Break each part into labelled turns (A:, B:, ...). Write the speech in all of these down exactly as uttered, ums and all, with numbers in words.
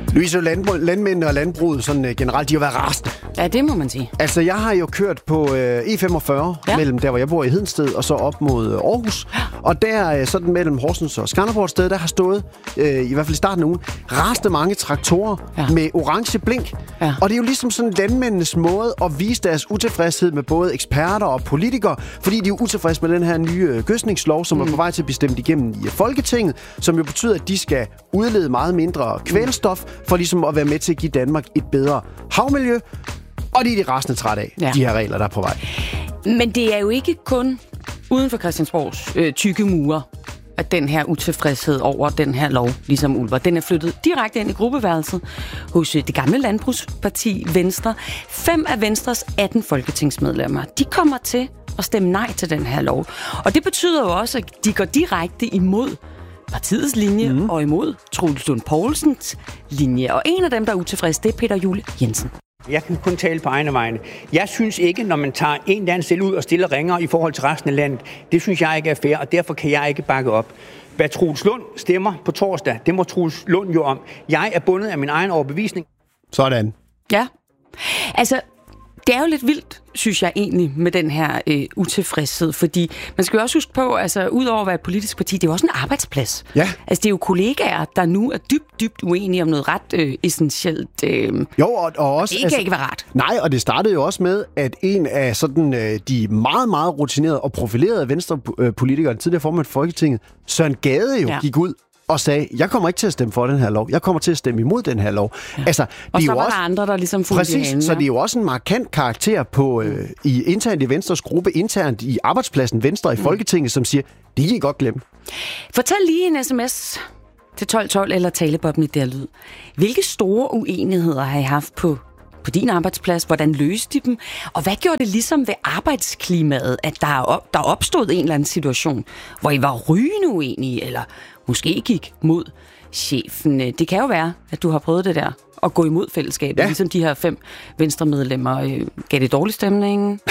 A: Louise, landbrug, landmændene og landbruget sådan, uh, generelt, de har været rasende.
B: Ja, det må man sige.
A: Altså, jeg har jo kørt på uh, E femogfyrre, ja. mellem der, hvor jeg bor i Hedensted, og så op mod uh, Aarhus. Ja. Og der, uh, sådan mellem Horsens og Skanderborg sted, der har stået, uh, i hvert fald i starten af ugen, rasende mange traktorer ja. med orange blink. Ja. Og det er jo ligesom sådan landmændenes måde at vise deres utilfredshed med både eksperter og politikere, fordi de er jo utilfredse med den her nye uh, gødsningslov, som mm. er på vej til at blive stemt igennem i Folketinget, som jo betyder, at de skal udlede meget mindre kvælstof, for ligesom at være med til at give Danmark et bedre havmiljø. Og det er de rasende træt af, ja. de her regler, der er på vej.
B: Men det er jo ikke kun uden for Christiansborgs øh, tykke mure, at den her utilfredshed over den her lov, ligesom Ulver, den er flyttet direkte ind i gruppeværelset hos det gamle landbrugsparti Venstre. Fem af Venstres atten folketingsmedlemmer, de kommer til at stemme nej til den her lov. Og det betyder jo også, at de går direkte imod partiets linje mm. og imod Troels Lund Poulsens linje. Og en af dem, der er utilfreds, det er Peter Juel Jensen.
C: Jeg kan kun tale på egne vegne. Jeg synes ikke, når man tager en dansk selv ud og stiller ringer i forhold til resten af landet, det synes jeg ikke er fair, og derfor kan jeg ikke bakke op. Hvad Troels Lund stemmer på torsdag, det må Troels Lund jo om. Jeg er bundet af min egen overbevisning.
A: Sådan.
B: Ja. Altså, det er jo lidt vildt, synes jeg egentlig, med den her øh, utilfredshed, fordi man skal jo også huske på, altså udover at være et politisk parti, det er jo også en arbejdsplads.
A: Ja.
B: Altså det er jo kollegaer, der nu er dybt, dybt uenige om noget ret øh, essentielt. Øh,
A: jo, og, og også...
B: det kan altså, ikke være rart.
A: Nej, og det startede jo også med, at en af sådan øh, de meget, meget rutinerede og profilerede venstrepolitikere, den tidligere formand for Folketinget, Søren Gade jo ja. gik ud og sagde, jeg kommer ikke til at stemme for den her lov. Jeg kommer til at stemme imod den her lov.
B: Ja.
A: Altså,
B: og
A: så
B: var
A: jo
B: der
A: også,
B: andre, der ligesom fulgte
A: præcis,
B: halen, ja.
A: så det er jo også en markant karakter på, øh, i internt i Venstres gruppe, internt i arbejdspladsen Venstre i mm. Folketinget, som siger, det kan I godt glemme.
B: Fortæl lige en sms til tolv tolv eller talebobben i der lyd. Hvilke store uenigheder har I haft på på din arbejdsplads? Hvordan løste de dem? Og hvad gjorde det ligesom ved arbejdsklimaet, at der, op, der opstod en eller anden situation, hvor I var rygende uenige, eller måske gik mod chefen? Det kan jo være, at du har prøvet det der, at gå imod fællesskabet, ja. ligesom de her fem venstremedlemmer. Gav det dårlig stemning?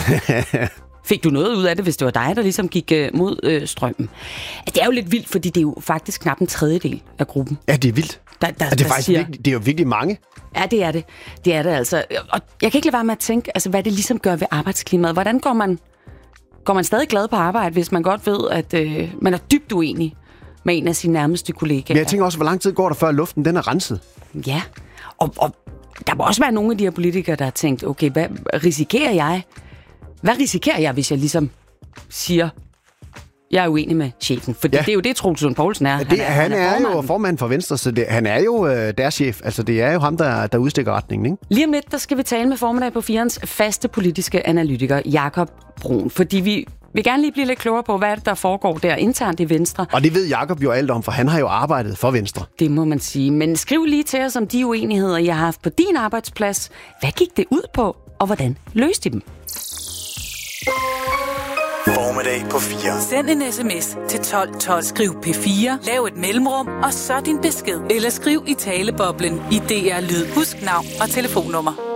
B: Fik du noget ud af det, hvis det var dig, der ligesom gik mod øh, strømmen? Det er jo lidt vildt, fordi det er jo faktisk knap en tredjedel af gruppen.
A: Ja, det er vildt.
B: Der, der,
A: ja, det, er
B: der
A: faktisk
B: siger,
A: virkelig, det er jo virkelig mange.
B: Ja, det er det. Det er det altså. Og jeg kan ikke lade være med at tænke, altså, hvad det ligesom gør ved arbejdsklimaet. Hvordan går man, går man stadig glad på arbejde, hvis man godt ved, at øh, man er dybt uenig med en af sine nærmeste kollegaer?
A: Men jeg tænker også, hvor lang tid går der, før luften den er renset?
B: Ja, og, og der må også være nogle af de her politikere, der har tænkt, okay, hvad risikerer jeg? Hvad risikerer jeg, hvis jeg ligesom siger, jeg er uenig med chefen? For ja. det er jo det, Troels Lund Poulsen er.
A: Ja, det, han, er, han, er,
B: han er
A: jo formand for Venstre, så det, han er jo øh, deres chef. Altså, det er jo ham, der, der udstikker retningen, ikke?
B: Lige om lidt, der skal vi tale med formiddag på firens faste politiske analytiker, Jakob Brun. Fordi vi vil gerne lige blive lidt klogere på, hvad der foregår der internt i Venstre.
A: Og det ved Jakob jo alt om, for han har jo arbejdet for Venstre.
B: Det må man sige. Men skriv lige til os om de uenigheder, I har haft på din arbejdsplads. Hvad gik det ud på, og hvordan løste I dem?
D: Formiddag på fire.
E: Send en sms til tolv tolv. Skriv P fire, lav et mellemrum, og så din besked. Eller skriv i taleboblen i D R Lyd. Husk navn og telefonnummer.